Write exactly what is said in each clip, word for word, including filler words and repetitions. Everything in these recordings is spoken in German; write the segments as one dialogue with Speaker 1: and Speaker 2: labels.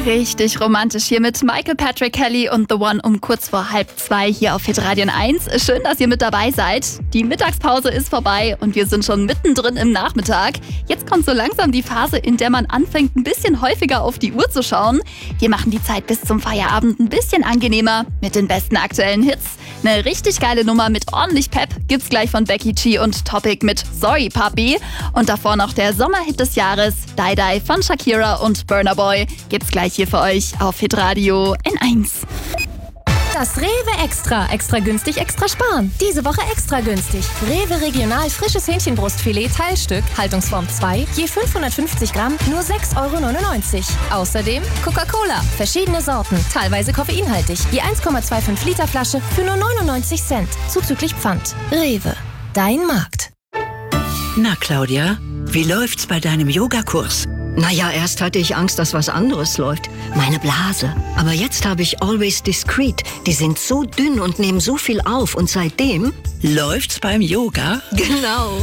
Speaker 1: Richtig romantisch hier mit Michael Patrick Kelly und The One um kurz vor halb zwei hier auf Hitradio eins. Schön, dass ihr mit dabei seid. Die Mittagspause ist vorbei und wir sind schon mittendrin im Nachmittag. Jetzt kommt so langsam die Phase, in der man anfängt, ein bisschen häufiger auf die Uhr zu schauen. Wir machen die Zeit bis zum Feierabend ein bisschen angenehmer mit den besten aktuellen Hits. Eine richtig geile Nummer mit ordentlich Pep gibt's gleich von Becky G und Topic mit Sorry Papi. Und davor noch der Sommerhit des Jahres, Die Die von Shakira und Burna Boy, gibt's gleich hier für euch auf Hitradio N eins.
Speaker 2: Das Rewe Extra. Extra günstig, extra sparen. Diese Woche extra günstig. Rewe Regional frisches Hähnchenbrustfilet Teilstück, Haltungsform zwei, je fünfhundertfünfzig Gramm, nur sechs Euro neunundneunzig. Außerdem Coca-Cola, verschiedene Sorten, teilweise koffeinhaltig, je eins Komma fünfundzwanzig Liter Flasche für nur neunundneunzig Cent, zuzüglich Pfand. Rewe, dein Markt.
Speaker 3: Na Claudia, wie läuft's bei deinem Yogakurs?
Speaker 4: Naja, erst hatte ich Angst, dass was anderes läuft. Meine Blase. Aber jetzt habe ich Always Discreet. Die sind so dünn und nehmen so viel auf. Und seitdem...
Speaker 3: Läuft's beim Yoga?
Speaker 4: Genau.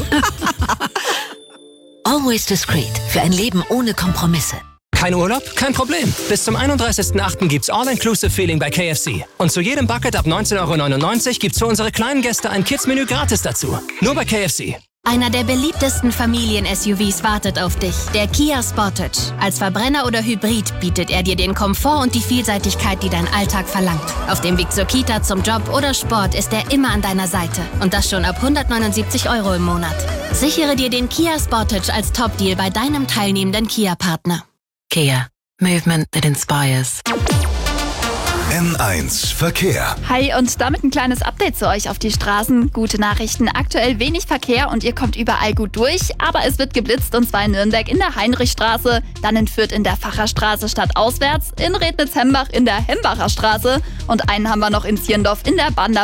Speaker 5: Always Discreet. Für ein Leben ohne Kompromisse.
Speaker 6: Kein Urlaub? Kein Problem. Bis zum einunddreißigsten achten gibt's All-Inclusive-Feeling bei K F C. Und zu jedem Bucket ab neunzehn Euro neunundneunzig gibt's für unsere kleinen Gäste ein Kids-Menü gratis dazu. Nur bei K F C.
Speaker 2: Einer der beliebtesten Familien-S U Vs wartet auf dich, der Kia Sportage. Als Verbrenner oder Hybrid bietet er dir den Komfort und die Vielseitigkeit, die dein Alltag verlangt. Auf dem Weg zur Kita, zum Job oder Sport ist er immer an deiner Seite. Und das schon ab hundertneunundsiebzig Euro im Monat. Sichere dir den Kia Sportage als Top-Deal bei deinem teilnehmenden Kia-Partner.
Speaker 5: Kia. Movement that inspires.
Speaker 7: N eins Verkehr.
Speaker 1: Hi und damit ein kleines Update zu euch auf die Straßen. Gute Nachrichten, aktuell wenig Verkehr und ihr kommt überall gut durch. Aber es wird geblitzt und zwar in Nürnberg in der Heinrichstraße, dann in Fürth in der Facherstraße stadtauswärts, in Rednitz-Hembach in der Hembacher Straße und einen haben wir noch in Zierndorf in der Bander